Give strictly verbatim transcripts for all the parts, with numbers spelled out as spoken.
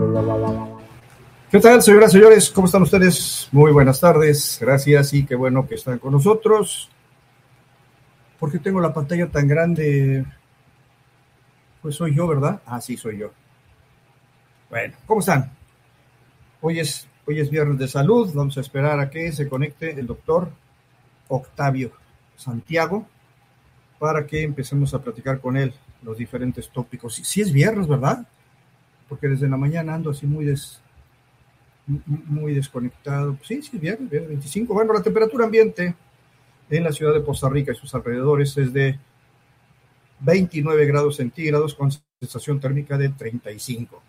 ¿Qué tal, señoras y señores? ¿Cómo están ustedes? Muy buenas tardes, gracias y qué bueno que están con nosotros. ¿Por qué tengo la pantalla tan grande? Pues soy yo, ¿verdad? Ah, sí, soy yo. Bueno, ¿cómo están? Hoy es, hoy es viernes de salud, vamos a esperar a que se conecte el doctor Octavio Santiago para que empecemos a platicar con él los diferentes tópicos. Sí, sí es viernes, ¿verdad? Porque desde la mañana ando así muy des... muy desconectado. Sí, sí, viernes, viernes veinticinco. Bueno, la temperatura ambiente en la ciudad de Poza Rica y sus alrededores es de veintinueve grados centígrados con sensación térmica de treinta y cinco.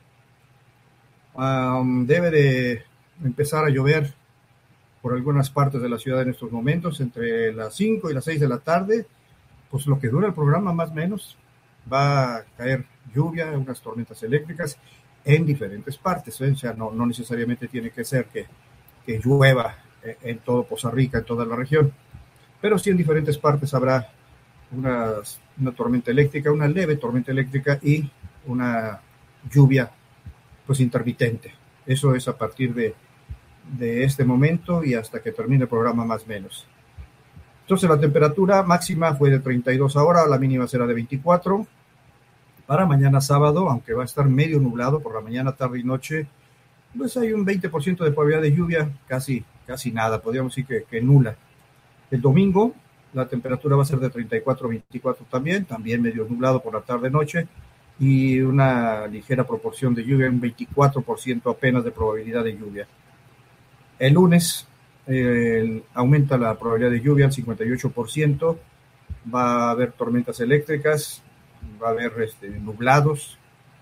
Um, debe de empezar a llover por algunas partes de la ciudad en estos momentos, entre las cinco y las seis de la tarde, pues lo que dura el programa más o menos. Va a caer lluvia, unas tormentas eléctricas en diferentes partes, ¿eh? O sea, no, no necesariamente tiene que ser que, que llueva en todo Poza Rica, en toda la región, pero sí en diferentes partes habrá una, una tormenta eléctrica, una leve tormenta eléctrica y una lluvia pues intermitente. Eso es a partir de, de este momento y hasta que termine el programa más o menos. Entonces la temperatura máxima fue de treinta y dos ahora, la mínima será de veinticuatro. Para mañana sábado, aunque va a estar medio nublado por la mañana, tarde y noche, pues hay un veinte por ciento de probabilidad de lluvia, casi, casi nada, podríamos decir que, que nula. El domingo la temperatura va a ser de treinta y cuatro a veinticuatro también, también medio nublado por la tarde-noche y una ligera proporción de lluvia, un veinticuatro por ciento apenas de probabilidad de lluvia. El lunes eh, aumenta la probabilidad de lluvia al cincuenta y ocho por ciento, va a haber tormentas eléctricas, va a haber este, nublados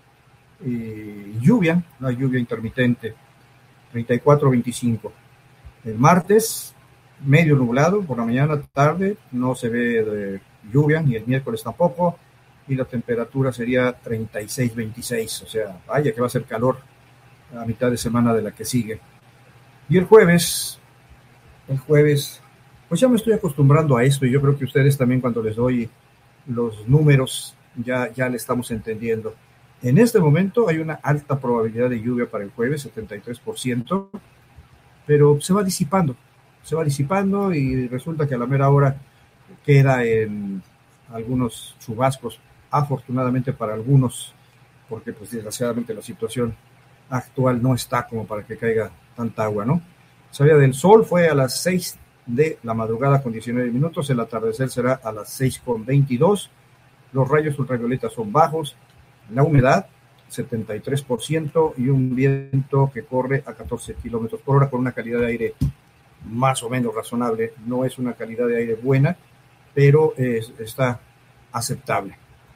y lluvia, una lluvia intermitente, treinta y cuatro a veinticinco. El martes, medio nublado, por la mañana, tarde, no se ve de lluvia, ni el miércoles tampoco, y la temperatura sería treinta y seis a veintiséis, o sea, vaya que va a ser calor a mitad de semana de la que sigue. Y el jueves, el jueves, pues ya me estoy acostumbrando a esto, y yo creo que ustedes también cuando les doy los números, ya, ya le estamos entendiendo. En este momento hay una alta probabilidad de lluvia para el jueves, setenta y tres por ciento, pero se va disipando, se va disipando y resulta que a la mera hora queda en algunos chubascos, afortunadamente para algunos, porque pues desgraciadamente la situación actual no está como para que caiga tanta agua, ¿no? Salida del sol fue a las seis de la madrugada con diecinueve minutos, el atardecer será a las seis con veintidós. Los rayos ultravioletas son bajos, la humedad setenta y tres por ciento y un viento que corre a catorce kilómetros por hora con una calidad de aire más o menos razonable. No es una calidad de aire buena, pero es, está aceptable.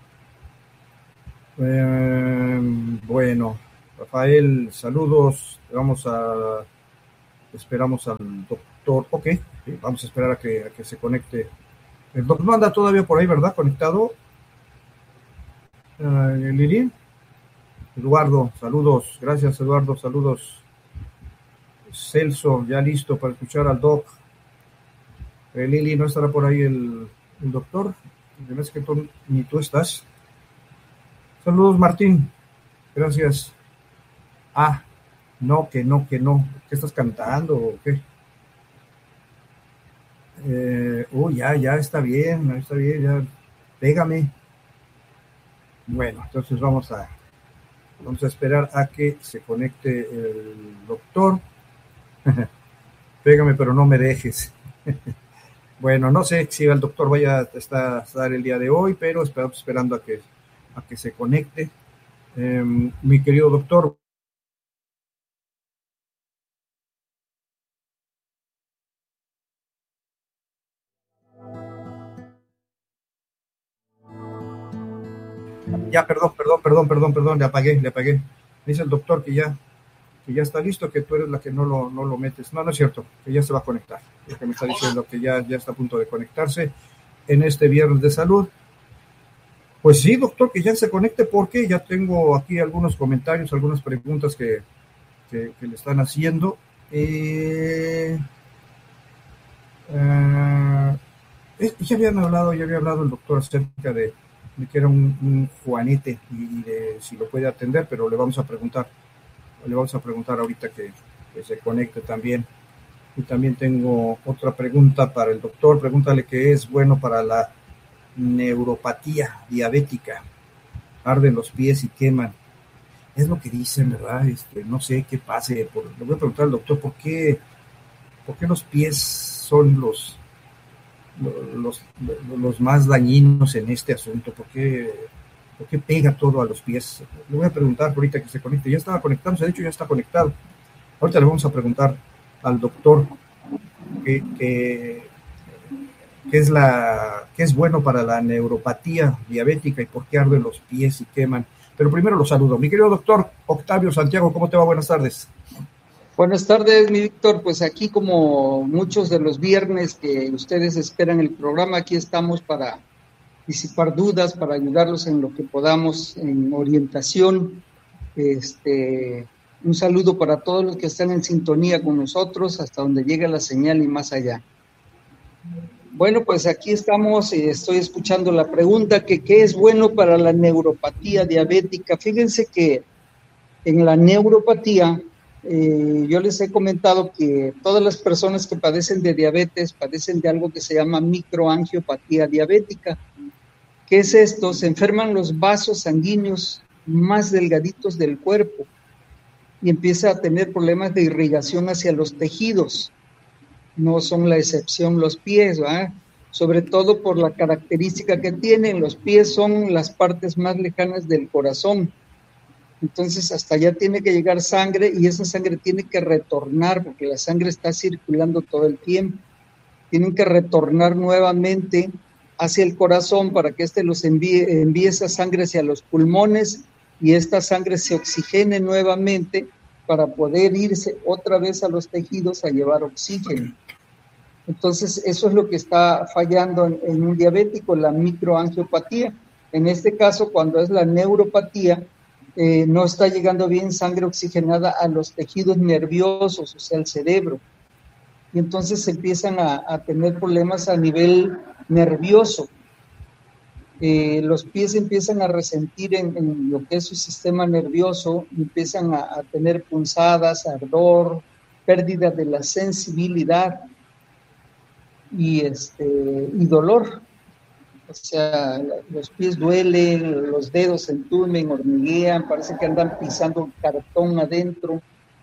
Eh, bueno, Rafael, saludos. Vamos a esperamos al doctor. Ok, sí, vamos a esperar a que, a que se conecte. El doctor no anda todavía por ahí, ¿verdad? Conectado. Uh, Lili, Eduardo, saludos, gracias Eduardo, saludos. Celso, ya listo para escuchar al doc. Eh, Lili, ¿no estará por ahí el, el doctor? Es que tú, ni tú estás. Saludos Martín, gracias. Ah, no, que no, que no. ¿Qué estás cantando o qué? Eh, oh, ya, ya está bien, está bien, ya. Pégame. Bueno, entonces vamos a vamos a esperar a que se conecte el doctor. Pégame, pero no me dejes. Bueno, no sé si el doctor vaya a estar el día de hoy, pero estamos esperando a que, a que se conecte. Eh, mi querido doctor. Ya, perdón, perdón, perdón, perdón, perdón, le apagué, le apagué. Dice el doctor que ya, que ya está listo, que tú eres la que no lo, no lo metes. No, no es cierto, que ya se va a conectar. Es que me está diciendo que ya, ya está a punto de conectarse en este viernes de salud. Pues sí, doctor, que ya se conecte porque ya tengo aquí algunos comentarios, algunas preguntas que, que, que le están haciendo. Eh, uh, ya habían hablado, ya había hablado el doctor acerca de, de que era un, un Juanete y de si lo puede atender, pero le vamos a preguntar. le vamos a preguntar ahorita que, que se conecte también. Y también tengo otra pregunta para el doctor. Pregúntale qué es bueno para la neuropatía diabética. Arden los pies y queman. Es lo que dicen, ¿verdad? Este, no sé qué pase. Por, le voy a preguntar al doctor por qué, por qué los pies son los, los, los, los más dañinos en este asunto. ¿Por qué, por qué pega todo a los pies? Le voy a preguntar ahorita que se conecte. Ya estaba conectándose, de hecho ya está conectado. Ahorita le vamos a preguntar al doctor que, que, que es la que es bueno para la neuropatía diabética y por qué arden los pies y queman. Pero primero lo saludo. Mi querido doctor Octavio Santiago, ¿cómo te va? Buenas tardes. Buenas tardes, mi Víctor. Pues aquí, como muchos de los viernes que ustedes esperan el programa, aquí estamos para disipar dudas, para ayudarlos en lo que podamos, en orientación. Este... Un saludo para todos los que están en sintonía con nosotros, hasta donde llega la señal y más allá. Bueno, pues aquí estamos y estoy escuchando la pregunta que qué es bueno para la neuropatía diabética. Fíjense que en la neuropatía, eh, yo les he comentado que todas las personas que padecen de diabetes padecen de algo que se llama microangiopatía diabética. ¿Qué es esto? Se enferman los vasos sanguíneos más delgaditos del cuerpo y empieza a tener problemas de irrigación hacia los tejidos. No son la excepción los pies, ¿verdad? Sobre todo por la característica que tienen. Los pies son las partes más lejanas del corazón. Entonces hasta allá tiene que llegar sangre y esa sangre tiene que retornar porque la sangre está circulando todo el tiempo. Tienen que retornar nuevamente hacia el corazón para que éste los envíe, envíe esa sangre hacia los pulmones y esta sangre se oxigene nuevamente para poder irse otra vez a los tejidos a llevar oxígeno. Entonces, eso es lo que está fallando en, en un diabético, la microangiopatía. En este caso, cuando es la neuropatía, eh, no está llegando bien sangre oxigenada a los tejidos nerviosos, o sea, al cerebro. Y entonces se empiezan a, a tener problemas a nivel nervioso. Eh, los pies empiezan a resentir en, en lo que es su sistema nervioso, empiezan a, a tener punzadas, ardor, pérdida de la sensibilidad y, este, y dolor. O sea, los pies duelen, los dedos se entumen, hormiguean, parece que andan pisando cartón adentro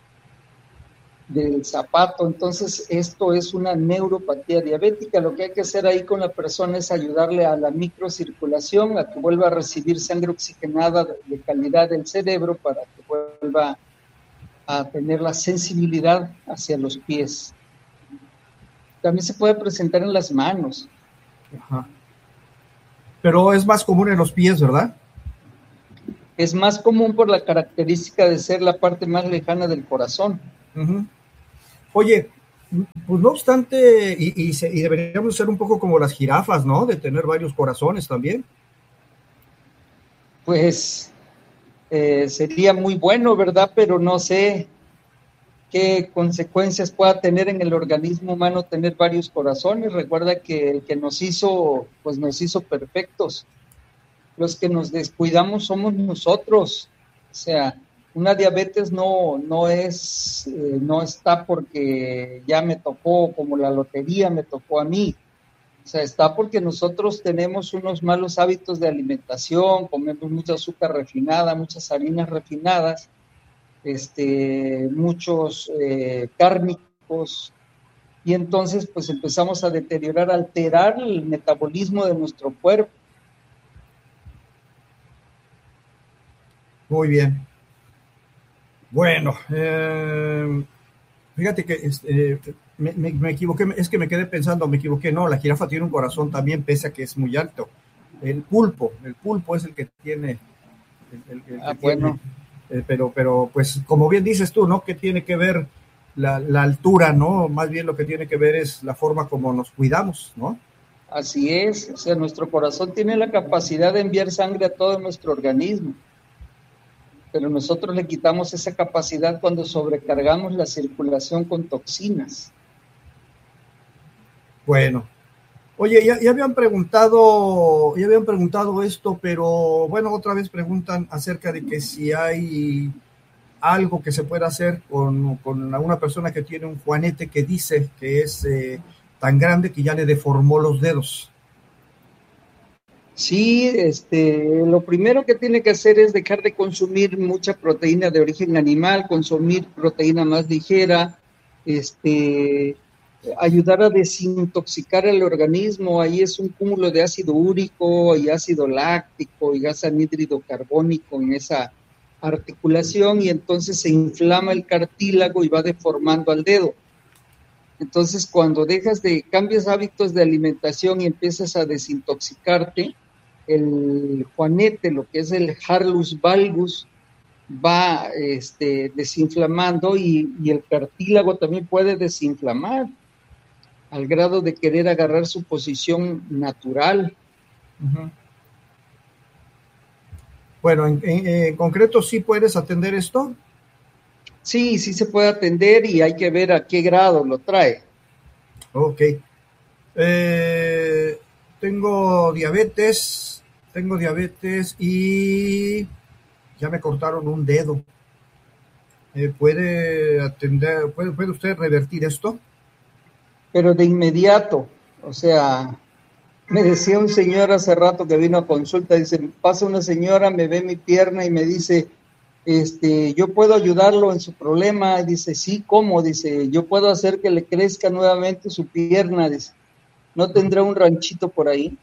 del zapato. Entonces esto es una neuropatía diabética. Lo que hay que hacer ahí con la persona es ayudarle a la microcirculación, a que vuelva a recibir sangre oxigenada de calidad del cerebro para que vuelva a tener la sensibilidad hacia los pies. También se puede presentar en las manos. Ajá. Pero es más común en los pies, ¿verdad? Es más común por la característica de ser la parte más lejana del corazón. Uh-huh. Oye, pues no obstante, y, y, se, y deberíamos ser un poco como las jirafas, ¿no? De tener varios corazones también. Pues eh, sería muy bueno, ¿verdad? Pero no sé qué consecuencias pueda tener en el organismo humano tener varios corazones. Recuerda que el que nos hizo, pues nos hizo perfectos. Los que nos descuidamos somos nosotros. O sea, una diabetes no, no es, eh, no está porque ya me tocó, como la lotería me tocó a mí. O sea, está porque nosotros tenemos unos malos hábitos de alimentación, comemos mucha azúcar refinada, muchas harinas refinadas, este, muchos eh, cárnicos, y entonces pues empezamos a deteriorar, a alterar el metabolismo de nuestro cuerpo. Muy bien. Bueno, eh, fíjate que este, eh, me, me, me equivoqué, es que me quedé pensando, me equivoqué, no, la jirafa tiene un corazón también, pese a que es muy alto. El pulpo, el pulpo es el que tiene... El, el, el ah, que bueno. tiene, eh, pero, pero, pues, como bien dices tú, ¿no? ¿Qué tiene que ver la, la altura, ¿no? Más bien lo que tiene que ver es la forma como nos cuidamos, ¿no? Así es, o sea, nuestro corazón tiene la capacidad de enviar sangre a todo nuestro organismo, pero nosotros le quitamos esa capacidad cuando sobrecargamos la circulación con toxinas. Bueno, oye, ya, ya habían preguntado, ya habían preguntado esto, pero bueno, otra vez preguntan acerca de que si hay algo que se pueda hacer con, con una persona que tiene un juanete que dice que es eh, tan grande que ya le deformó los dedos? Sí, este, lo primero que tiene que hacer es dejar de consumir mucha proteína de origen animal, consumir proteína más ligera, este, ayudar a desintoxicar el organismo. Ahí es un cúmulo de ácido úrico y ácido láctico y gas anhídrido carbónico en esa articulación, y entonces se inflama el cartílago y va deformando al dedo. Entonces, cuando dejas de, cambias hábitos de alimentación y empiezas a desintoxicarte, el juanete, lo que es el Hallux valgus, va este, desinflamando, y, y el cartílago también puede desinflamar al grado de querer agarrar su posición natural. Uh-huh. Bueno, en, en, en concreto, ¿sí puedes atender esto? Sí, sí se puede atender, y hay que ver a qué grado lo trae. Ok. Eh, tengo diabetes, tengo diabetes y ya me cortaron un dedo. Eh, ¿Puede atender, puede, puede usted revertir esto? Pero de inmediato, o sea, me decía un señor hace rato que vino a consulta, dice, pasa una señora, me ve mi pierna y me dice, este, yo puedo ayudarlo en su problema. Y dice, sí, ¿cómo? Dice, yo puedo hacer que le crezca nuevamente su pierna. Dice, ¿no tendrá un ranchito por ahí?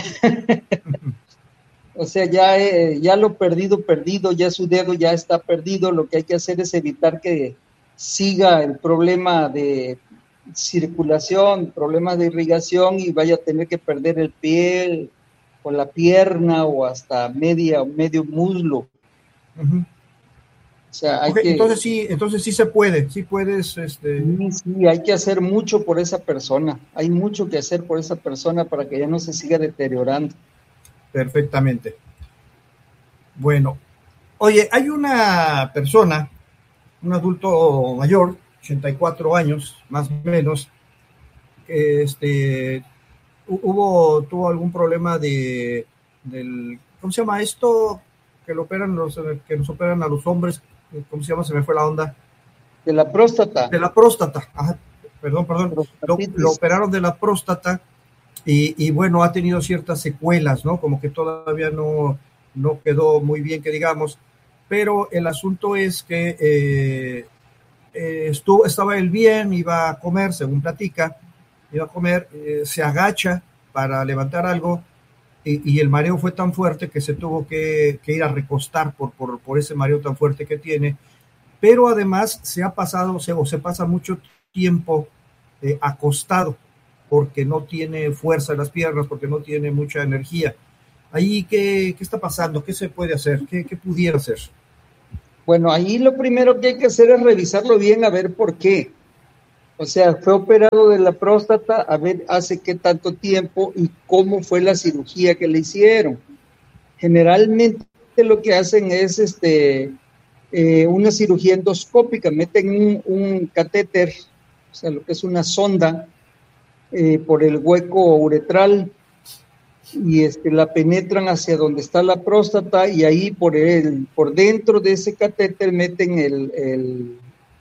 O sea, ya, eh, ya lo perdido, perdido, ya su dedo ya está perdido. Lo que hay que hacer es evitar que siga el problema de circulación, problema de irrigación, y vaya a tener que perder el pie o la pierna o hasta media, medio muslo. Uh-huh. O sea, hay okay, que... entonces sí, entonces sí se puede, sí puedes, este... Sí, sí, hay que hacer mucho por esa persona, hay mucho que hacer por esa persona para que ya no se siga deteriorando. Perfectamente. Bueno, oye, hay una persona, un adulto mayor, ochenta y cuatro años, más o menos, que este, hubo, tuvo algún problema de, del, ¿cómo se llama esto? Que lo operan los, que nos operan a los hombres, ¿cómo se llama? Se me fue la onda. De la próstata. De la próstata, ajá, perdón, perdón, lo, lo operaron de la próstata y, y bueno, ha tenido ciertas secuelas, ¿no? Como que todavía no, no quedó muy bien, que digamos, pero el asunto es que eh, eh, estuvo, estaba él bien, iba a comer, según platica, iba a comer, eh, se agacha para levantar algo y, y el mareo fue tan fuerte que se tuvo que, que ir a recostar por, por, por ese mareo tan fuerte que tiene. Pero además se ha pasado, o se, o se pasa mucho tiempo eh, acostado, porque no tiene fuerza en las piernas, porque no tiene mucha energía. Ahí, ¿qué, qué está pasando? ¿Qué se puede hacer? ¿Qué, qué pudiera hacer? Bueno, ahí lo primero que hay que hacer es revisarlo bien, a ver por qué. O sea, fue operado de la próstata, a ver hace qué tanto tiempo y cómo fue la cirugía que le hicieron. Generalmente lo que hacen es este... Eh, una cirugía endoscópica, meten un, un catéter, o sea, lo que es una sonda, eh, por el hueco uretral, y este, la penetran hacia donde está la próstata, y ahí por, el, por dentro de ese catéter meten el, el,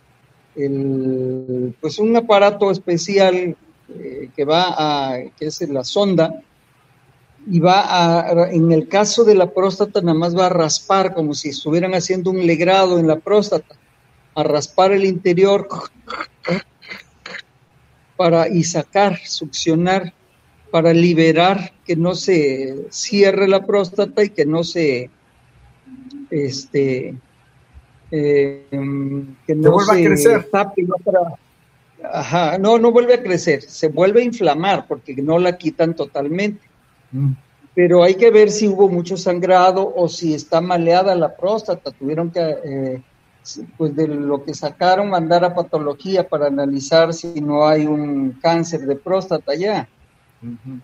el pues un aparato especial eh, que va a, que es la sonda, y va a, en el caso de la próstata, nada más va a raspar como si estuvieran haciendo un legrado en la próstata, a raspar el interior para y sacar, succionar, para liberar, que no se cierre la próstata y que no se este eh, que no vuelva se a crecer. tape, no, para, ajá, no, no vuelve a crecer, se vuelve a inflamar porque no la quitan totalmente. Mm. Pero hay que ver si hubo mucho sangrado o si está maleada la próstata. Tuvieron que, eh, pues de lo que sacaron, mandar a patología para analizar si no hay un cáncer de próstata ya. Uh-huh.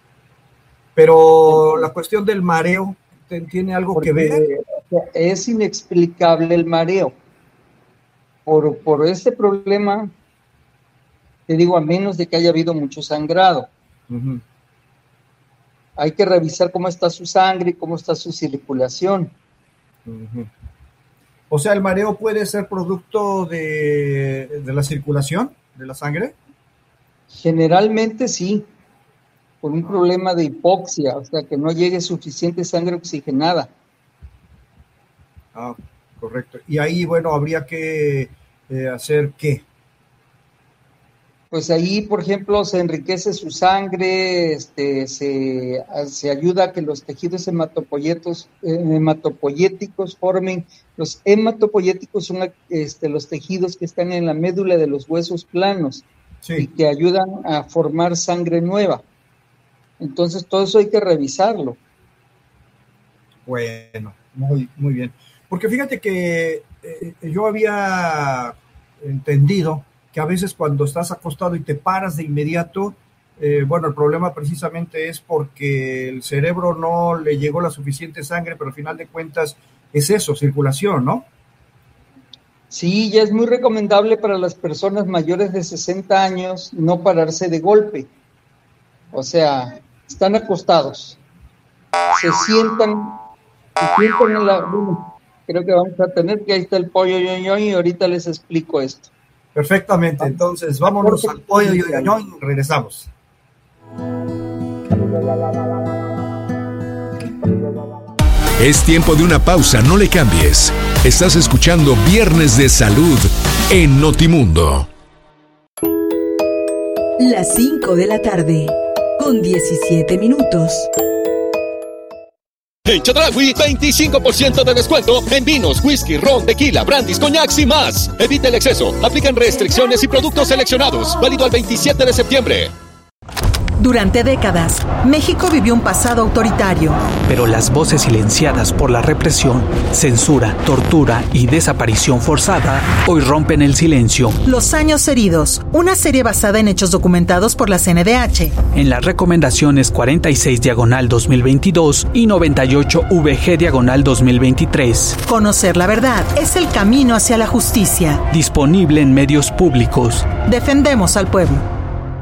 Pero la cuestión del mareo, ¿tiene algo Porque que ver? Es inexplicable el mareo. Por, por este problema, te digo, a menos de que haya habido mucho sangrado. Uh-huh. Hay que revisar cómo está su sangre y cómo está su circulación. Uh-huh. O sea, ¿el mareo puede ser producto de, de la circulación de la sangre? Generalmente sí, por un problema de hipoxia, o sea, que no llegue suficiente sangre oxigenada. Ah, correcto. Y ahí, bueno, habría que eh, hacer ¿qué? Pues ahí, por ejemplo, se enriquece su sangre, este, se, se ayuda a que los tejidos hematopoyetos, eh, hematopoyéticos formen. Los hematopoyéticos son este, los tejidos que están en la médula de los huesos planos, sí, y que ayudan a formar sangre nueva. Entonces, todo eso hay que revisarlo. Bueno, muy, muy bien. Porque fíjate que eh, yo había entendido que a veces cuando estás acostado y te paras de inmediato, eh, bueno, el problema precisamente es porque el cerebro no le llegó la suficiente sangre, pero al final de cuentas es eso, circulación, ¿no? Sí, ya es muy recomendable para las personas mayores de sesenta años no pararse de golpe. O sea, están acostados, se sientan, se sientan en la... Bueno, creo que vamos a tener que ahí está el pollo yoyoy y ahorita les explico esto. Perfectamente, entonces vámonos al pollo yoyoy y regresamos. Es tiempo de una pausa, no le cambies. Estás escuchando Viernes de Salud en Notimundo. Las cinco de la tarde, con diecisiete minutos. En Chedraui, veinticinco por ciento de descuento en vinos, whisky, ron, tequila, brandis, coñacs y más. Evita el exceso. Aplican restricciones y productos seleccionados. Válido al veintisiete de septiembre. Durante décadas, México vivió un pasado autoritario. Pero las voces silenciadas por la represión, censura, tortura y desaparición forzada hoy rompen el silencio. Los años heridos, una serie basada en hechos documentados por la C N D H. En las recomendaciones cuarenta y seis diagonal dos mil veintidós y noventa y ocho V G diagonal dos mil veintitrés. Conocer la verdad es el camino hacia la justicia. Disponible en medios públicos. Defendemos al pueblo.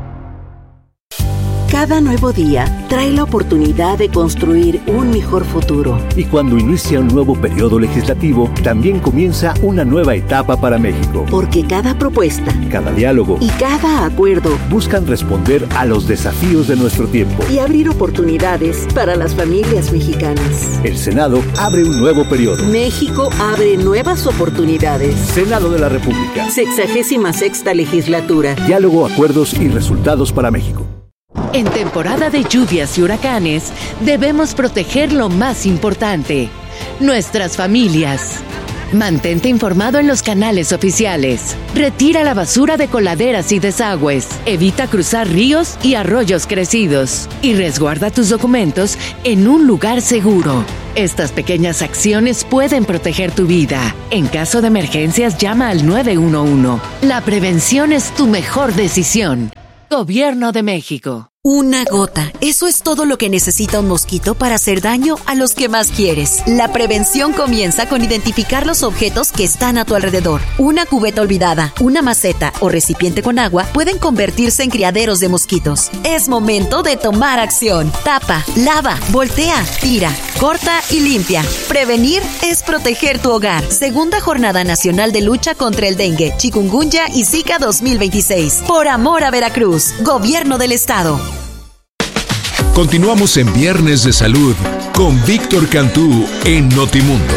Cada nuevo día trae la oportunidad de construir un mejor futuro. Y cuando inicia un nuevo periodo legislativo, también comienza una nueva etapa para México. Porque cada propuesta, cada diálogo y cada acuerdo buscan responder a los desafíos de nuestro tiempo y abrir oportunidades para las familias mexicanas. El Senado abre un nuevo periodo. México abre nuevas oportunidades. Senado de la República. Sexagésima sexta legislatura. Diálogo, acuerdos y resultados para México. En temporada de lluvias y huracanes, debemos proteger lo más importante, nuestras familias. Mantente informado en los canales oficiales. Retira la basura de coladeras y desagües. Evita cruzar ríos y arroyos crecidos. Y resguarda tus documentos en un lugar seguro. Estas pequeñas acciones pueden proteger tu vida. En caso de emergencias, llama al nueve uno uno. La prevención es tu mejor decisión. Gobierno de México. Una gota. Eso es todo lo que necesita un mosquito para hacer daño a los que más quieres. La prevención comienza con identificar los objetos que están a tu alrededor. Una cubeta olvidada, una maceta o recipiente con agua pueden convertirse en criaderos de mosquitos. Es momento de tomar acción. Tapa, lava, voltea, tira, corta y limpia. Prevenir es proteger tu hogar. Segunda Jornada Nacional de Lucha contra el Dengue, Chikungunya y Zika dos mil veintiséis. Por amor a Veracruz. Gobierno del Estado. Continuamos en Viernes de Salud con Víctor Cantú en Notimundo.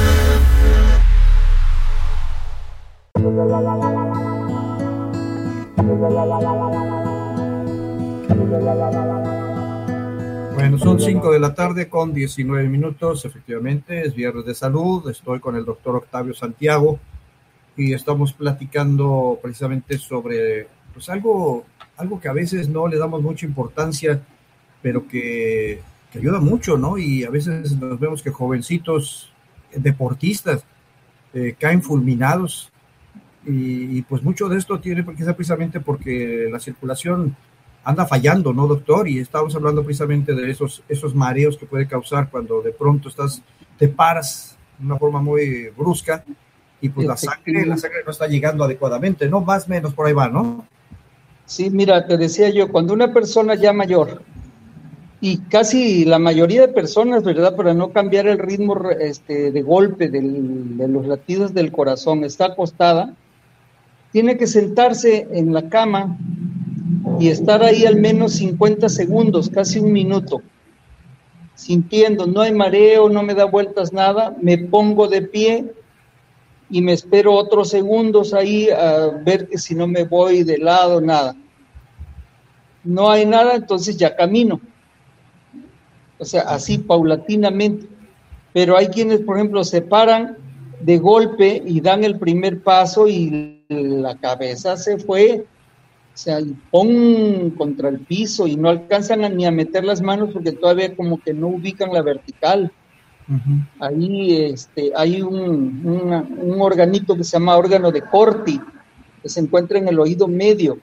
Bueno, son cinco de la tarde con diecinueve minutos, efectivamente, es Viernes de Salud, estoy con el doctor Octavio Santiago y estamos platicando precisamente sobre pues algo, algo que a veces no le damos mucha importancia, pero que, que ayuda mucho, ¿no? Y a veces nos vemos que jovencitos deportistas eh, caen fulminados y, y pues mucho de esto tiene que ser precisamente porque la circulación anda fallando, ¿no, doctor? Y estamos hablando precisamente de esos, esos mareos que puede causar cuando de pronto estás, te paras de una forma muy brusca y pues la sangre, la sangre no está llegando adecuadamente, ¿no? Más o menos por ahí va, ¿no? Sí, mira, te decía yo, cuando una persona ya mayor Y casi la mayoría de personas, ¿verdad? Para no cambiar el ritmo este, de golpe del, de los latidos del corazón, está acostada, tiene que sentarse en la cama y estar ahí al menos cincuenta segundos, casi un minuto, sintiendo, no hay mareo, no me da vueltas nada, me pongo de pie y me espero otros segundos ahí a ver que si no me voy de lado, nada. No hay nada, entonces ya camino. O sea, así paulatinamente. Pero hay quienes, por ejemplo, se paran de golpe y dan el primer paso y la cabeza se fue, o sea, y pon contra el piso y no alcanzan a, ni a meter las manos porque todavía como que no ubican la vertical. Uh-huh. Ahí este, hay un, una, un organito que se llama órgano de Corti, que se encuentra en el oído medio.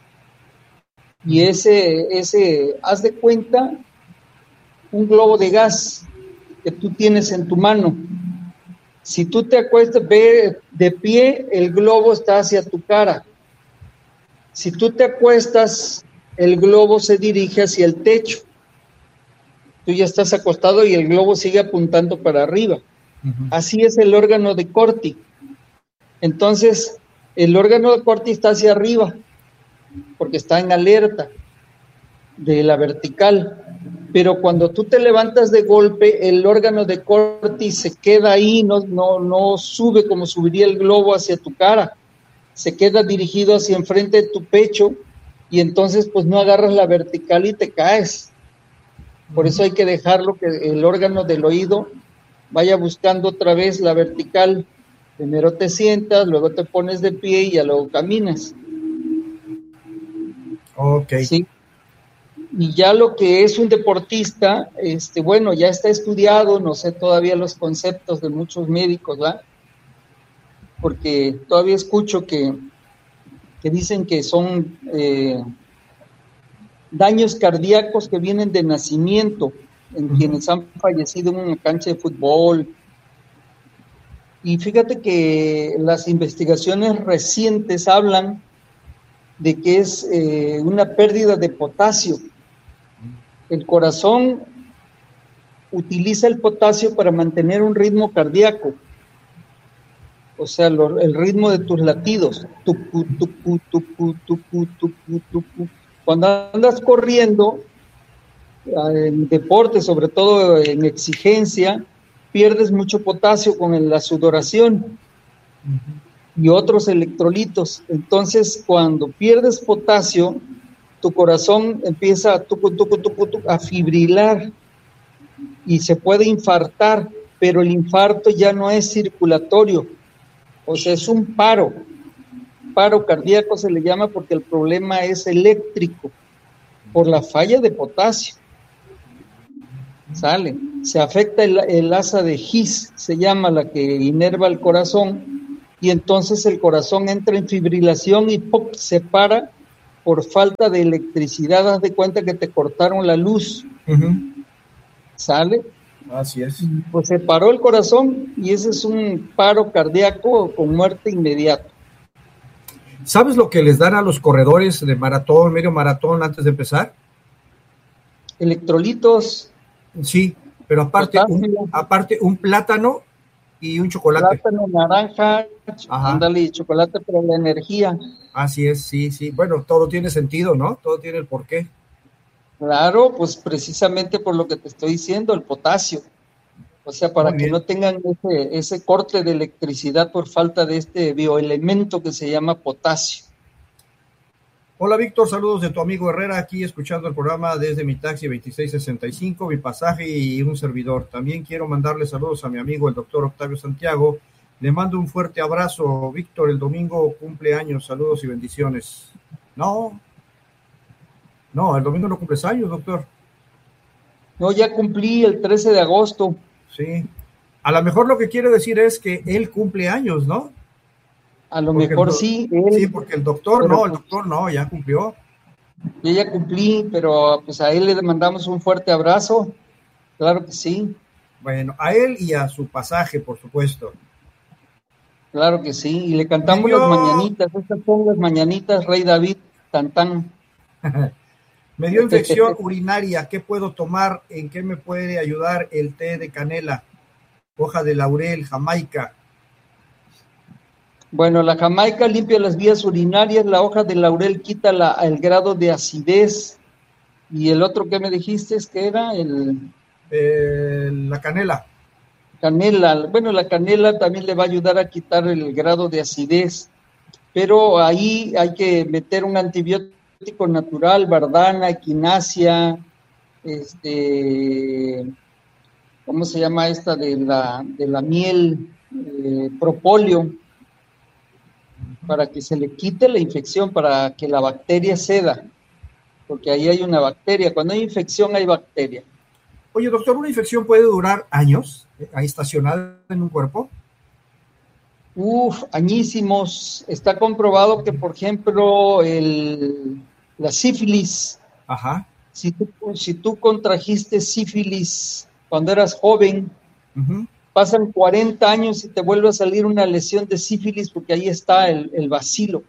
Y ese, ese, haz de cuenta, un globo de gas que tú tienes en tu mano. Si tú te acuestas, ve de pie, el globo está hacia tu cara. Si tú te acuestas, el globo se dirige hacia el techo. Tú ya estás acostado y el globo sigue apuntando para arriba. Uh-huh. Así es el órgano de Corti. Entonces, el órgano de Corti está hacia arriba, porque está en alerta de la vertical. Pero cuando tú te levantas de golpe, el órgano de Corti se queda ahí, no, no, no sube como subiría el globo hacia tu cara, se queda dirigido hacia enfrente de tu pecho y entonces pues no agarras la vertical y te caes. Por eso hay que dejarlo que el órgano del oído vaya buscando otra vez la vertical. Primero te sientas, luego te pones de pie y ya luego caminas. Ok. Sí. Y ya lo que es un deportista, este, bueno, ya está estudiado, no sé todavía los conceptos de muchos médicos, ¿verdad? Porque todavía escucho que, que dicen que son eh, daños cardíacos que vienen de nacimiento en uh-huh. quienes han fallecido en una cancha de fútbol. Y fíjate que las investigaciones recientes hablan de que es eh, una pérdida de potasio. El corazón utiliza el potasio para mantener un ritmo cardíaco, o sea, lo, el ritmo de tus latidos. Tucu, tucu, tucu, tucu, tucu, tucu. Cuando andas corriendo, en deporte, sobre todo en exigencia, pierdes mucho potasio con la sudoración uh-huh. y otros electrolitos. Entonces, cuando pierdes potasio, tu corazón empieza a, tucu, tucu, tucu, tucu, a fibrilar y se puede infartar, pero el infarto ya no es circulatorio, o sea, es un paro, paro cardíaco se le llama porque el problema es eléctrico, por la falla de potasio. Sale, se afecta el, el asa de His, se llama la que inerva el corazón, y entonces el corazón entra en fibrilación y ¡pop! Se para por falta de electricidad. Haz de cuenta que te cortaron la luz. Uh-huh. ¿Sale? Así es. Pues se paró el corazón y ese es un paro cardíaco con muerte inmediata. ¿Sabes lo que les dan a los corredores de maratón, medio maratón antes de empezar? Electrolitos. Sí, pero aparte un, aparte un plátano y un chocolate. Plátano, naranja, ándale, y chocolate para la energía. Así es, sí, sí. Bueno, todo tiene sentido, ¿no? Todo tiene el porqué. Claro, pues precisamente por lo que te estoy diciendo, el potasio. O sea, para que no tengan ese, ese corte de electricidad por falta de este bioelemento que se llama potasio. Hola Víctor, saludos de tu amigo Herrera, aquí escuchando el programa desde mi taxi veintiséis sesenta y cinco, mi pasaje y un servidor. También quiero mandarle saludos a mi amigo el doctor Octavio Santiago. Le mando un fuerte abrazo. Víctor, el domingo cumple años, saludos y bendiciones. No, no, el domingo no cumples años, doctor. No, ya cumplí el trece de agosto. Sí, a lo mejor lo que quiere decir es que él cumple años, ¿no? A lo porque mejor el, sí. Él, sí, porque el doctor no, el doctor no, ya cumplió. Yo ya cumplí, pero pues a él le mandamos un fuerte abrazo. Claro que sí. Bueno, a él y a su pasaje, por supuesto. Claro que sí, y le cantamos Yo... las mañanitas, estas son las mañanitas, Rey David, tan tan. Me dio infección urinaria, ¿qué puedo tomar? ¿En qué me puede ayudar el té de canela? Hoja de laurel, jamaica. Bueno, la jamaica limpia las vías urinarias, la hoja de laurel quita la, el grado de acidez. ¿Y el otro que me dijiste es que era? El... Eh, la canela. Canela, bueno, la canela también le va a ayudar a quitar el grado de acidez, pero ahí hay que meter un antibiótico natural, bardana, equinacia, este, ¿cómo se llama esta de la, de la miel? Eh, propóleo, para que se le quite la infección, para que la bacteria ceda, porque ahí hay una bacteria. Cuando hay infección hay bacteria. Oye, doctor, ¿una infección puede durar años, eh, estacionada en un cuerpo? Uf, añísimos. Está comprobado que, por ejemplo, el, la sífilis, Ajá. Si tú, si tú contrajiste sífilis cuando eras joven, uh-huh. pasan cuarenta años y te vuelve a salir una lesión de sífilis porque ahí está el, el bacilo.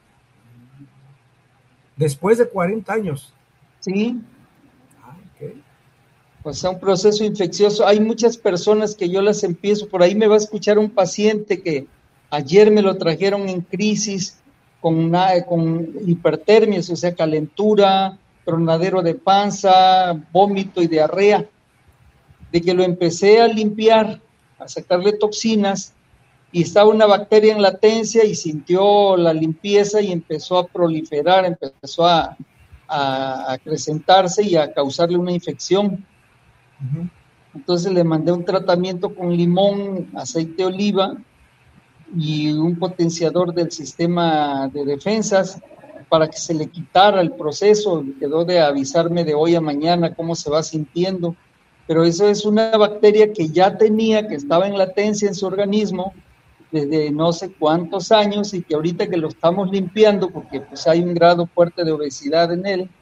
Después de cuarenta años. Sí. Ah, okay. O sea, un proceso infeccioso. Hay muchas personas que yo las empiezo, por ahí me va a escuchar un paciente que ayer me lo trajeron en crisis con, una, con hipertermias, o sea, calentura, tronadero de panza, vómito y diarrea. De que lo empecé a limpiar, a sacarle toxinas, y estaba una bacteria en latencia y sintió la limpieza y empezó a proliferar, empezó a, a acrecentarse y a causarle una infección. Uh-huh. Entonces le mandé un tratamiento con limón, aceite de oliva y un potenciador del sistema de defensas para que se le quitara el proceso. Quedó de avisarme de hoy a mañana cómo se va sintiendo, pero eso es una bacteria que ya tenía, que estaba en latencia en su organismo desde no sé cuántos años y que ahorita que lo estamos limpiando porque pues hay un grado fuerte de obesidad en él,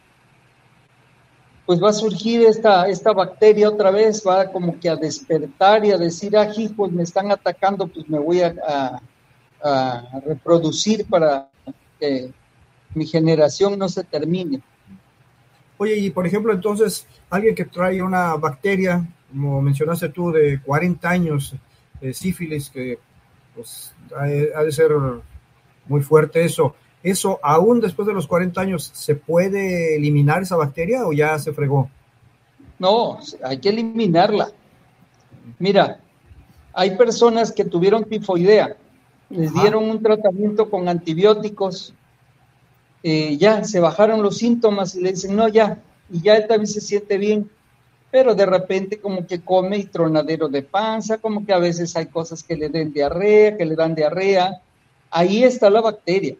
pues va a surgir esta, esta bacteria otra vez, va como que a despertar y a decir, ah, hijos, me están atacando, pues me voy a, a, a reproducir para que mi generación no se termine. Oye, y por ejemplo, entonces, alguien que trae una bacteria, como mencionaste tú, de cuarenta años, de sífilis, que pues ha, ha de ser muy fuerte eso, ¿eso aún después de los cuarenta años se puede eliminar esa bacteria o ya se fregó? No, hay que eliminarla. Mira, hay personas que tuvieron tifoidea, les Ajá. dieron un tratamiento con antibióticos, eh, ya se bajaron los síntomas y le dicen, no, ya, y ya él también se siente bien, pero de repente como que come y tronadero de panza, como que a veces hay cosas que le den diarrea, que le dan diarrea, ahí está la bacteria,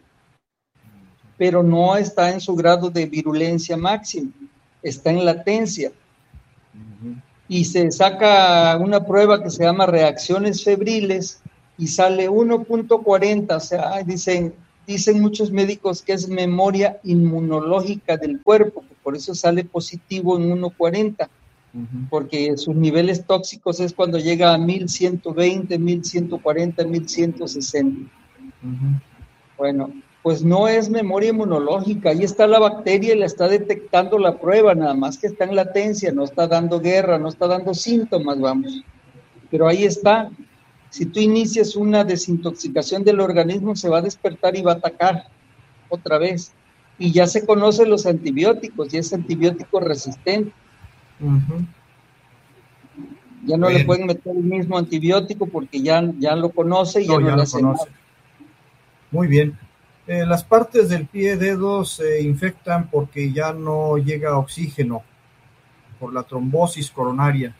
pero no está en su grado de virulencia máximo, está en latencia. Uh-huh. Y se saca una prueba que se llama reacciones febriles y sale uno punto cuarenta, o sea, dicen, dicen muchos médicos que es memoria inmunológica del cuerpo, por eso sale positivo en uno punto cuarenta, uh-huh. porque sus niveles tóxicos es cuando llega a mil ciento veinte, mil ciento cuarenta, mil ciento sesenta. Uh-huh. Bueno, pues no es memoria inmunológica, ahí está la bacteria y la está detectando la prueba, nada más que está en latencia, no está dando guerra, no está dando síntomas, vamos, pero ahí está. Si tú inicias una desintoxicación del organismo, se va a despertar y va a atacar otra vez, y ya se conocen los antibióticos, y es antibiótico resistente. Uh-huh. Ya no Bien. le pueden meter el mismo antibiótico porque ya, ya lo conoce y no, ya no ya le hace nada. Muy bien. Eh, las partes del pie, dedos se infectan porque ya no llega oxígeno por la trombosis coronaria.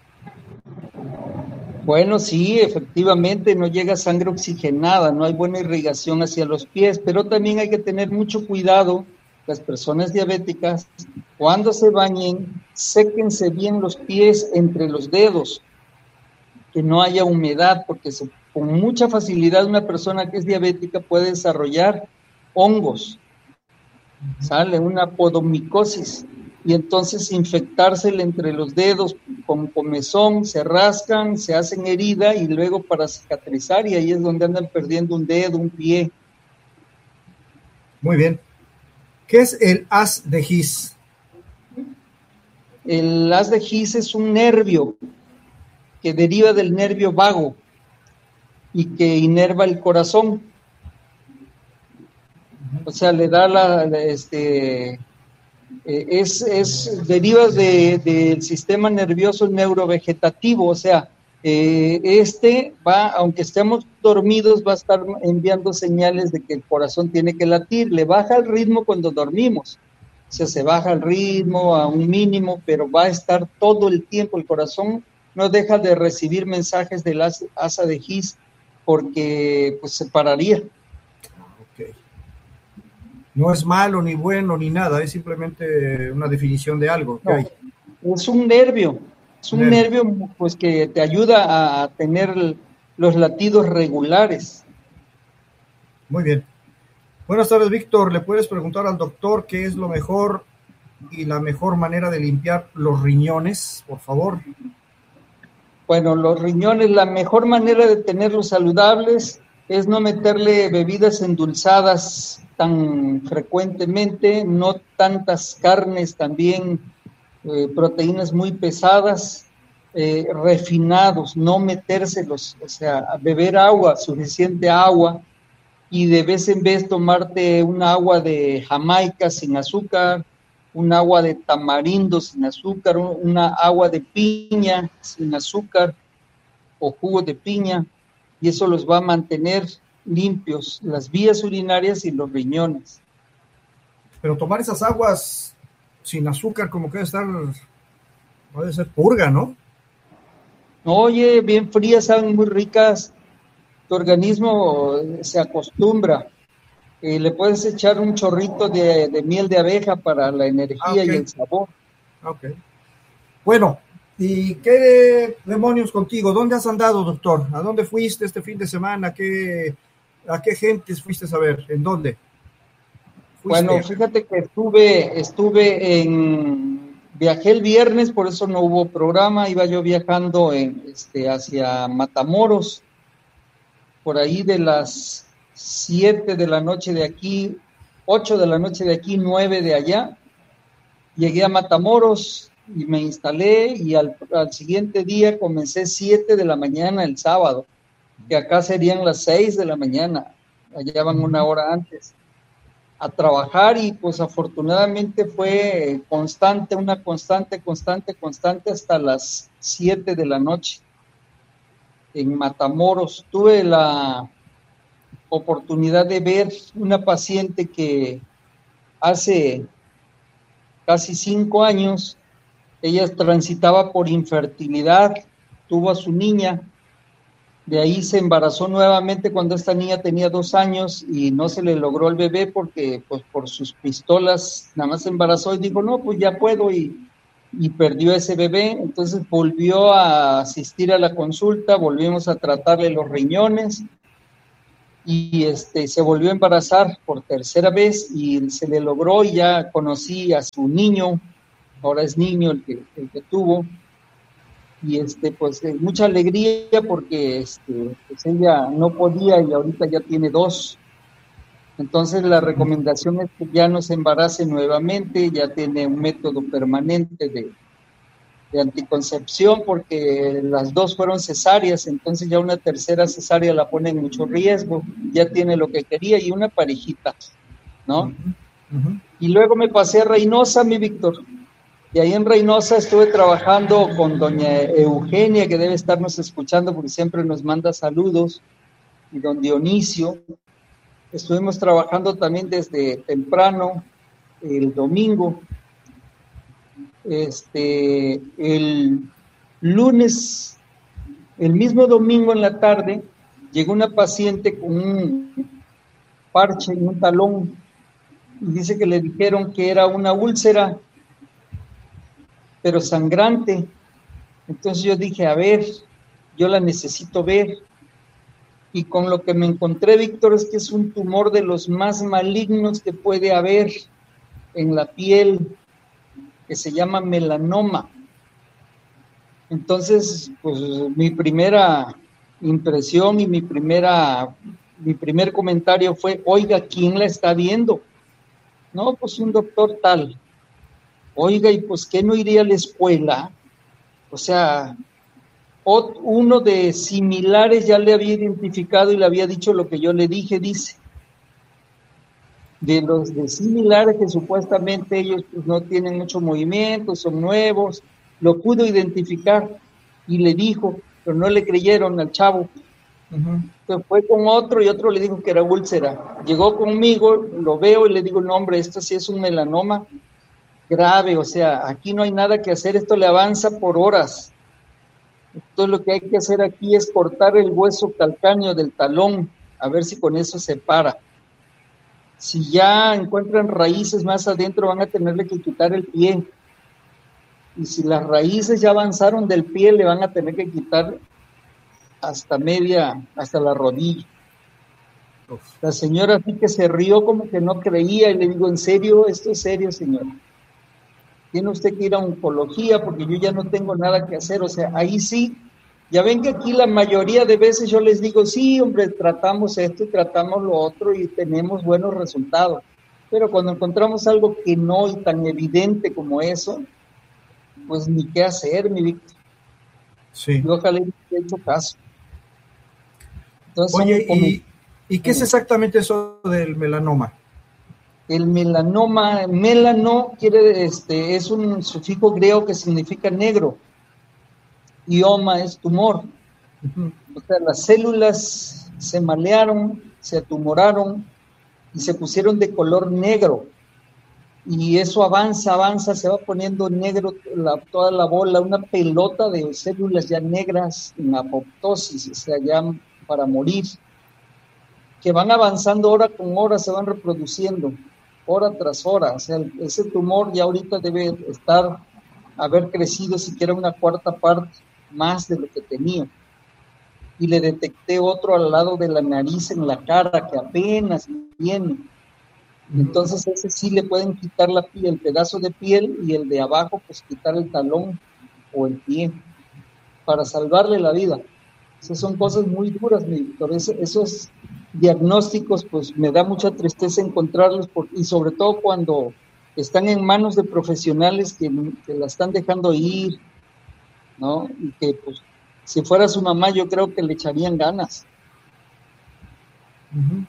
Bueno, sí, efectivamente no llega sangre oxigenada, no hay buena irrigación hacia los pies, pero también hay que tener mucho cuidado, las personas diabéticas, cuando se bañen, séquense bien los pies entre los dedos, que no haya humedad, porque se, con mucha facilidad una persona que es diabética puede desarrollar hongos, sale una podomicosis, y entonces infectársele entre los dedos con comezón, se rascan, se hacen herida y luego para cicatrizar, y ahí es donde andan perdiendo un dedo, un pie. Muy bien. ¿Qué es el haz de His? el haz de His es un nervio que deriva del nervio vago y que inerva el corazón. O sea, le da la, este, eh, es, es, deriva de, del sistema nervioso neurovegetativo, o sea, eh, este va, aunque estemos dormidos, va a estar enviando señales de que el corazón tiene que latir, le baja el ritmo cuando dormimos, o sea, se baja el ritmo a un mínimo, pero va a estar todo el tiempo, el corazón no deja de recibir mensajes del asa de His, porque pues se pararía. Okay. No es malo, ni bueno, ni nada, es simplemente una definición de algo. No, hay. Es un nervio, es un nervio. nervio pues que te ayuda a tener los latidos regulares. Muy bien. Buenas tardes, Víctor. ¿Le puedes preguntar al doctor qué es lo mejor y la mejor manera de limpiar los riñones, por favor? Bueno, los riñones, la mejor manera de tenerlos saludables es no meterle bebidas endulzadas tan frecuentemente, no tantas carnes, también eh, proteínas muy pesadas, eh, refinados, no metérselos, o sea, beber agua, suficiente agua, y de vez en vez tomarte un agua de Jamaica sin azúcar, un agua de tamarindo sin azúcar, una agua de piña sin azúcar o jugo de piña, y eso los va a mantener limpios, las vías urinarias y los riñones. Pero tomar esas aguas sin azúcar como que debe estar, puede ser purga, ¿no? Oye, bien frías, saben muy ricas, tu organismo se acostumbra. Eh, le puedes echar un chorrito de, de miel de abeja para la energía ah, okay. y el sabor. Ok. Bueno, ¿y qué demonios contigo? ¿Dónde has andado, doctor? ¿A dónde fuiste este fin de semana? ¿Qué, ¿A qué gentes fuiste a ver? ¿En dónde? ¿Fuiste? Bueno, fíjate que estuve, estuve en... Viajé el viernes, por eso no hubo programa. Iba yo viajando en, este, hacia Matamoros, por ahí de las siete de la noche de aquí, ocho de la noche de aquí, nueve de allá. Llegué a Matamoros y me instalé y al, al siguiente día comencé siete de la mañana el sábado, que acá serían las seis de la mañana, allá van una hora antes, a trabajar y pues afortunadamente fue constante, una constante, constante, constante hasta las siete de la noche en Matamoros. Tuve la oportunidad de ver una paciente que hace casi cinco años, ella transitaba por infertilidad, tuvo a su niña, de ahí se embarazó nuevamente cuando esta niña tenía dos años y no se le logró el bebé porque pues por sus pistolas nada más se embarazó y dijo, no, pues ya puedo y, y perdió ese bebé. Entonces volvió a asistir a la consulta, volvimos a tratarle los riñones y este, se volvió a embarazar por tercera vez y se le logró y ya conocí a su niño, ahora es niño el que, el que tuvo, y este, pues mucha alegría porque este, pues ella no podía y ahorita ya tiene dos. Entonces la recomendación es que ya no se embarace nuevamente, ya tiene un método permanente de, de anticoncepción porque las dos fueron cesáreas, entonces ya una tercera cesárea la pone en mucho riesgo, ya tiene lo que quería y una parejita, ¿no? Uh-huh. Uh-huh. Y luego me pasé a Reynosa, mi Víctor, y ahí en Reynosa estuve trabajando con doña Eugenia, que debe estarnos escuchando porque siempre nos manda saludos, y don Dionisio. Estuvimos trabajando también desde temprano, el domingo. Este, el lunes, el mismo domingo en la tarde, llegó una paciente con un parche en un talón y dice que le dijeron que era una úlcera, pero sangrante. Entonces yo dije, a ver, yo la necesito ver. Y con lo que me encontré, Víctor, es que es un tumor de los más malignos que puede haber en la piel, que se llama melanoma. Entonces, pues mi primera impresión y mi primera, mi primer comentario fue, oiga, ¿quién la está viendo? No, pues un doctor tal. Oiga, y pues que no iría a la escuela. O sea, uno de similares ya le había identificado y le había dicho lo que yo le dije, dice. De los de similares que supuestamente ellos pues, no tienen mucho movimiento, son nuevos, lo pudo identificar y le dijo, pero no le creyeron al chavo. Uh-huh. Entonces fue con otro y otro le dijo que era úlcera. Llegó conmigo, lo veo y le digo, no hombre, esto sí es un melanoma grave, o sea, aquí no hay nada que hacer, esto le avanza por horas. Entonces lo que hay que hacer aquí es cortar el hueso calcáneo del talón, a ver si con eso se para. Si ya encuentran raíces más adentro, van a tenerle que quitar el pie. Y si las raíces ya avanzaron del pie, le van a tener que quitar hasta media, hasta la rodilla. La señora sí que se rió como que no creía, y le digo, ¿en serio? ¿Esto es serio, señora? Tiene usted que ir a oncología porque yo ya no tengo nada que hacer. O sea, ahí sí, ya ven que aquí la mayoría de veces yo les digo, sí, hombre, tratamos esto y tratamos lo otro y tenemos buenos resultados. Pero cuando encontramos algo que no y tan evidente como eso, pues ni qué hacer, mi Víctor. Sí. Yo ojalá le haya hecho caso. Entonces, oye, ¿y, ¿y qué es exactamente eso del melanoma? El melanoma, melano quiere, este, es un sufijo griego que significa negro. Ioma es tumor. Uh-huh. O sea, las células se malearon, se atumoraron y se pusieron de color negro. Y eso avanza, avanza, se va poniendo negro la, toda la bola, una pelota de células ya negras en apoptosis, o sea, ya para morir, que van avanzando hora con hora, se van reproduciendo, hora tras hora. O sea, ese tumor ya ahorita debe estar, haber crecido siquiera una cuarta parte más de lo que tenía. Y le detecté otro al lado de la nariz en la cara, que apenas viene. Entonces ese sí le pueden quitar la piel, el pedazo de piel, y el de abajo pues quitar el talón o el pie para salvarle la vida. Esas son cosas muy duras, mi Víctor. Eso, esos diagnósticos pues me da mucha tristeza encontrarlos por, y sobre todo cuando están en manos de profesionales que, que la están dejando ir, ¿no? Y que pues si fuera su mamá yo creo que le echarían ganas. Uh-huh.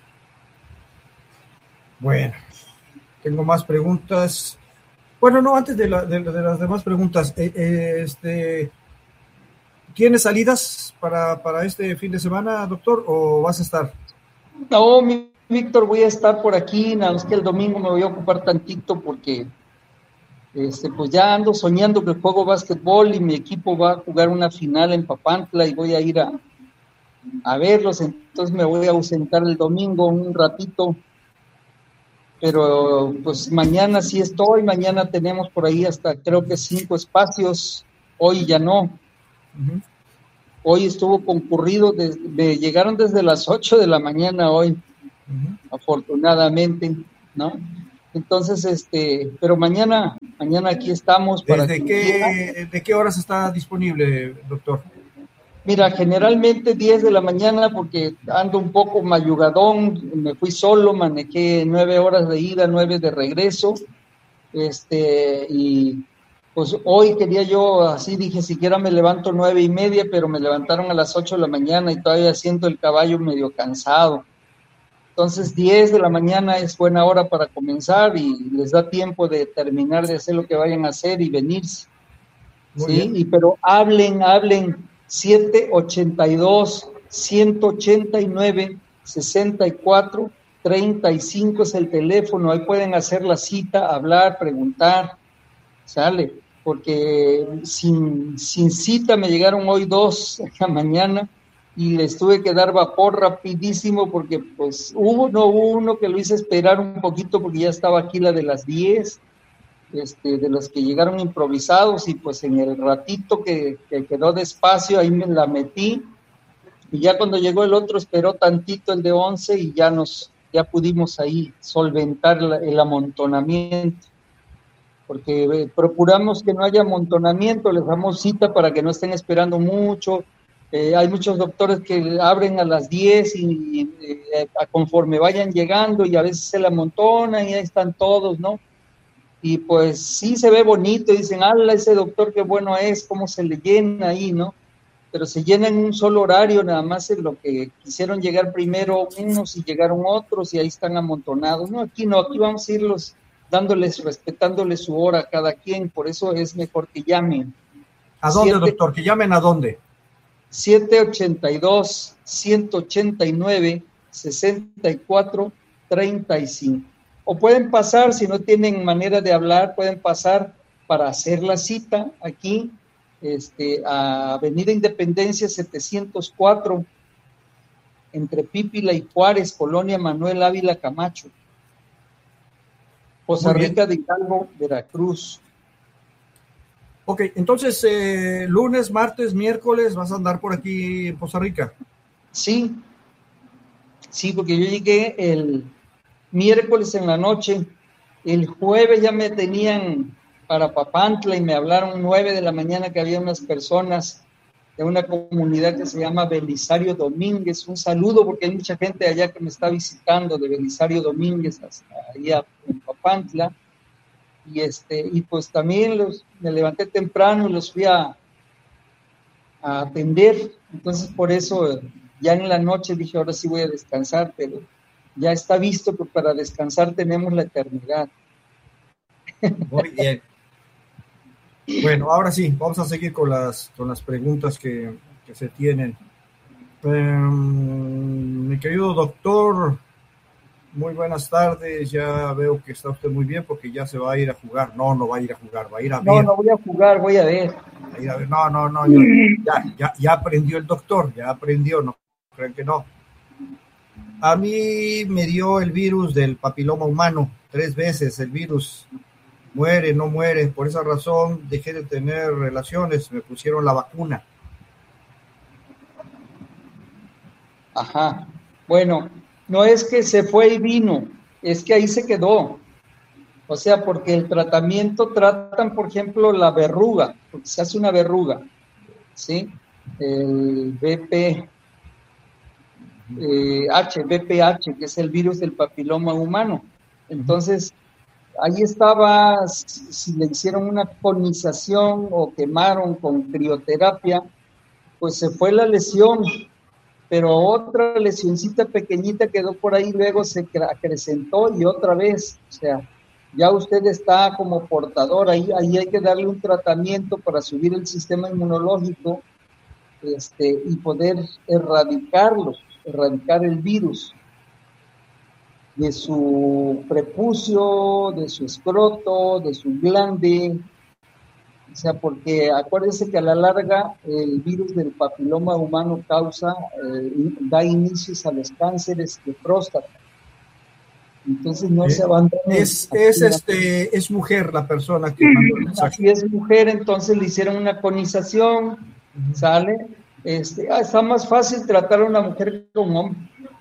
Bueno, tengo más preguntas. Bueno, no, antes de, la, de, de las demás preguntas, eh, eh, este, ¿tienes salidas para, para este fin de semana, doctor, o vas a estar? No, mi Víctor, voy a estar por aquí, nada más que el domingo me voy a ocupar tantito porque este, pues ya ando soñando que juego básquetbol y mi equipo va a jugar una final en Papantla y voy a ir a, a verlos, entonces me voy a ausentar el domingo un ratito. Pero pues mañana sí estoy, mañana tenemos por ahí hasta creo que cinco espacios, hoy ya no. Uh-huh. Hoy estuvo concurrido, desde, me llegaron desde las ocho de la mañana hoy, uh-huh. Afortunadamente, ¿no? Entonces, este, pero mañana, mañana aquí estamos. Para ¿Desde qué, ¿De qué horas está disponible, doctor? Mira, generalmente diez de la mañana porque ando un poco mayugadón, me fui solo, manejé nueve horas de ida, nueve de regreso, este, y pues hoy quería yo, así dije, siquiera me levanto nueve y media, pero me levantaron a las ocho de la mañana y todavía siento el caballo medio cansado. Entonces diez de la mañana es buena hora para comenzar y les da tiempo de terminar de hacer lo que vayan a hacer y venirse. Muy ¿sí? Y, pero hablen, hablen. siete ochenta y dos, ciento ochenta y nueve, sesenta y cuatro, treinta y cinco es el teléfono, ahí pueden hacer la cita, hablar, preguntar, sale, porque sin, sin cita me llegaron hoy dos en la mañana y les tuve que dar vapor rapidísimo porque pues hubo uno, uno que lo hice esperar un poquito porque ya estaba aquí la de las diez, Este, de los que llegaron improvisados y pues en el ratito que, que quedó despacio ahí me la metí y ya cuando llegó el otro esperó tantito el de once y ya nos ya pudimos ahí solventar la, el amontonamiento porque eh, procuramos que no haya amontonamiento, les damos cita para que no estén esperando mucho. Eh, hay muchos doctores que abren a las diez y, y eh, conforme vayan llegando y a veces se la amontonan y ahí están todos, ¿no? y pues sí se ve bonito, dicen, ala, ese doctor qué bueno es, cómo se le llena ahí, ¿no? Pero se llena en un solo horario, nada más en lo que quisieron llegar primero unos y llegaron otros y ahí están amontonados. No, aquí no, aquí vamos a irlos dándoles, respetándoles su hora a cada quien, por eso es mejor que llamen. ¿A dónde, Siete, doctor? ¿Que llamen a dónde? siete ochenta y dos, ciento ochenta y nueve, sesenta y cuatro, treinta y cinco. O pueden pasar, si no tienen manera de hablar, pueden pasar para hacer la cita aquí, este, a Avenida Independencia setecientos cuatro, entre Pípila y Juárez, Colonia Manuel Ávila Camacho, Poza Rica de Hidalgo, Veracruz. Ok, entonces, eh, lunes, martes, miércoles, ¿vas a andar por aquí en Poza Rica? Sí, sí, porque yo llegué el miércoles en la noche, el jueves ya me tenían para Papantla y me hablaron nueve de la mañana que había unas personas de una comunidad que se llama Belisario Domínguez. Un saludo porque hay mucha gente allá que me está visitando de Belisario Domínguez hasta allá en Papantla. Y, este, y pues también los, me levanté temprano y los fui a, a atender. Entonces por eso ya en la noche dije, ahora sí voy a descansar, pero ya está visto que para descansar tenemos la eternidad. Muy bien. Bueno, ahora sí, vamos a seguir con las, con las preguntas que, que se tienen. Um, mi querido doctor, muy buenas tardes. Ya veo que está usted muy bien porque ya se va a ir a jugar. No, no va a ir a jugar, va a ir a ver. No, no voy a jugar, voy a ver. Va a ir a ver. No, no, no, ya, ya, ya, ya aprendió el doctor, ya aprendió, no creen que no. A mí me dio el virus del papiloma humano, tres veces el virus. Muere, no muere, por esa razón dejé de tener relaciones, me pusieron la vacuna. Ajá, bueno, no es que se fue y vino, es que ahí se quedó. O sea, porque el tratamiento tratan, por ejemplo, la verruga, porque se hace una verruga, ¿sí? El B P H, B P H, que es el virus del papiloma humano. Entonces, ahí estaba, si le hicieron una conización o quemaron con crioterapia, pues se fue la lesión, pero otra lesioncita pequeñita quedó por ahí, luego se acrecentó y otra vez, o sea, ya usted está como portador, ahí, ahí hay que darle un tratamiento para subir el sistema inmunológico este, y poder erradicarlo, erradicar el virus de su prepucio, de su escroto, de su glande, o sea, porque acuérdense que a la larga el virus del papiloma humano causa, eh, da inicios a los cánceres de próstata. Entonces no eh, se abandona. Es, es, este, es mujer la persona que mandó el mensaje. Así es mujer, entonces le hicieron una conización, uh-huh. ¿Sale? Este, ah, está más fácil tratar a una mujer que a un hombre.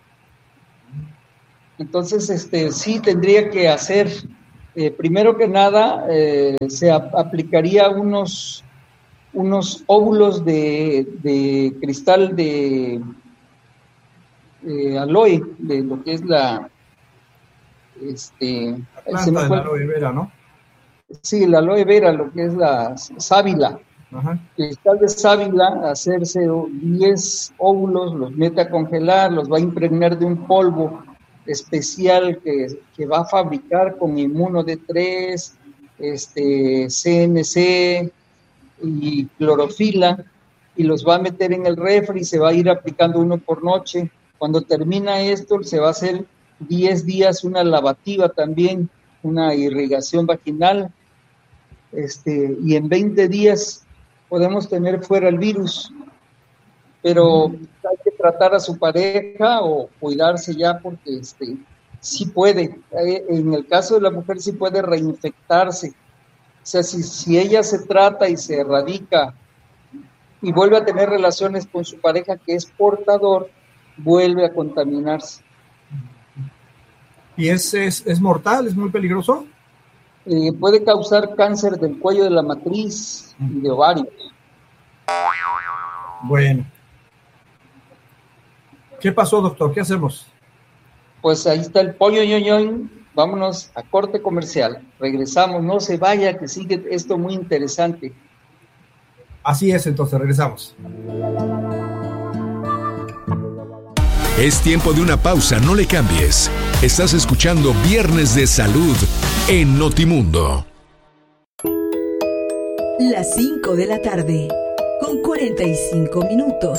Entonces, este, sí tendría que hacer, eh, primero que nada, eh, se a, aplicaría unos, unos óvulos de, de cristal de eh, aloe, de lo que es la, este, la planta de la aloe vera, ¿no? Sí, la aloe vera, lo que es la sábila. Ajá. Cristal de sábila, hacerse diez óvulos, los mete a congelar, los va a impregnar de un polvo especial que, que va a fabricar con inmuno D tres, este, C N C y clorofila, y los va a meter en el refri y se va a ir aplicando uno por noche. Cuando termina esto, se va a hacer diez días una lavativa también, una irrigación vaginal, este, y en veinte días podemos tener fuera el virus. Pero hay que tratar a su pareja o cuidarse ya porque este, sí puede. En el caso de la mujer sí puede reinfectarse. O sea, si, si ella se trata y se erradica y vuelve a tener relaciones con su pareja que es portador, vuelve a contaminarse. ¿Y es, es, es mortal? ¿Es muy peligroso? Eh, puede causar cáncer del cuello de la matriz y de ovarios. Bueno. ¿Qué pasó, doctor? ¿Qué hacemos? Pues ahí está el pollo ñoñoin vámonos a corte comercial. Regresamos, no se vaya, que sigue esto muy interesante. Así es, entonces regresamos. Es tiempo de una pausa, no le cambies. Estás escuchando Viernes de Salud en Notimundo. Las cinco de la tarde, con cuarenta y cinco minutos.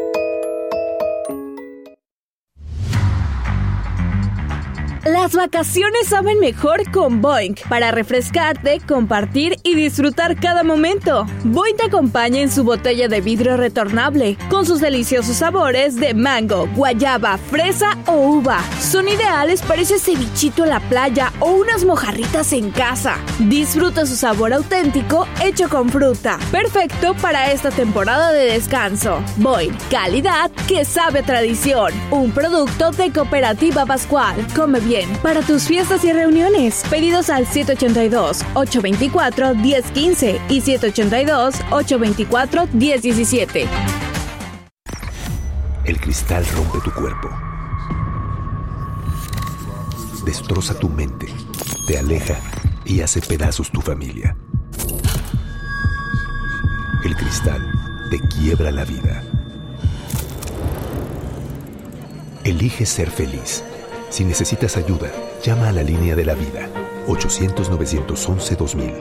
Las vacaciones saben mejor con Boing. Para refrescarte, compartir y disfrutar cada momento. Boing te acompaña en su botella de vidrio retornable, con sus deliciosos sabores de mango, guayaba, fresa o uva. Son ideales para ese cevichito en la playa o unas mojarritas en casa. Disfruta su sabor auténtico hecho con fruta. Perfecto para esta temporada de descanso. Boing, calidad que sabe a tradición. Un producto de Cooperativa Pascual. Come bien para tus fiestas y reuniones. Pedidos al siete ocho dos, ocho dos cuatro, uno cero uno cinco y siete ocho dos, ocho dos cuatro, uno cero uno siete. El cristal rompe tu cuerpo, destroza tu mente, te aleja y hace pedazos tu familia. El cristal te quiebra la vida. Elige ser feliz. Si necesitas ayuda, llama a la línea de la vida, ochocientos, novecientos once, dos mil.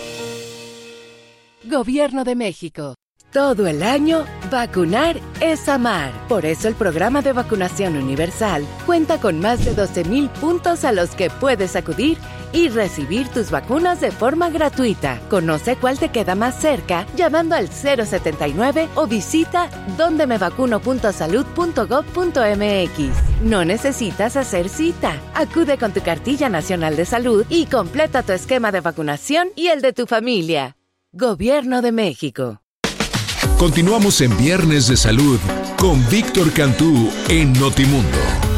Gobierno de México. Todo el año, vacunar es amar. Por eso el programa de vacunación universal cuenta con más de doce mil puntos a los que puedes acudir y recibir tus vacunas de forma gratuita. Conoce cuál te queda más cerca llamando al cero setenta y nueve o visita donde me vacuno punto salud punto gob punto eme equis. No necesitas hacer cita. Acude con tu cartilla nacional de salud y completa tu esquema de vacunación y el de tu familia. Gobierno de México. Continuamos en Viernes de Salud con Víctor Cantú en Notimundo.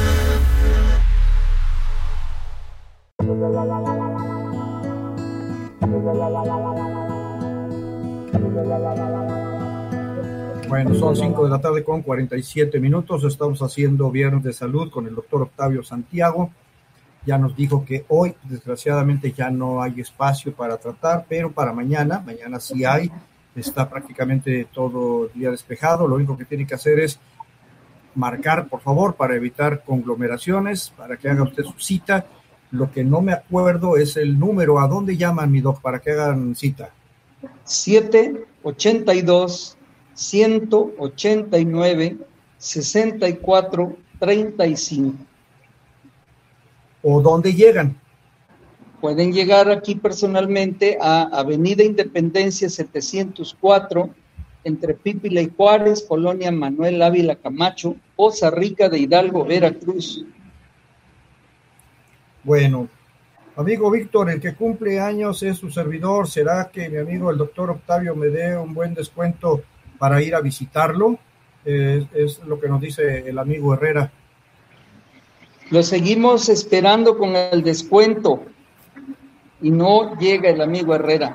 Bueno, son cinco de la tarde con cuarenta y siete minutos. Estamos haciendo Viernes de Salud con el doctor Octavio Santiago. Ya nos dijo que hoy, desgraciadamente, ya no hay espacio para tratar, pero para mañana, mañana sí hay. Está prácticamente todo el día despejado. Lo único que tiene que hacer es marcar, por favor, para evitar conglomeraciones, para que haga usted su cita. Lo que no me acuerdo es el número. ¿A dónde llaman, mi doc, para que hagan cita? siete ocho dos, uno ocho nueve, seis cuatro tres cinco. ¿O dónde llegan? Pueden llegar aquí personalmente a Avenida Independencia setecientos cuatro, entre Pípila y Juárez, Colonia Manuel Ávila Camacho, Poza Rica de Hidalgo, Veracruz. Bueno, amigo Víctor, el que cumple años es su servidor. ¿Será que mi amigo el doctor Octavio me dé un buen descuento para ir a visitarlo? Eh, es lo que nos dice el amigo Herrera. Lo seguimos esperando con el descuento y no llega el amigo Herrera.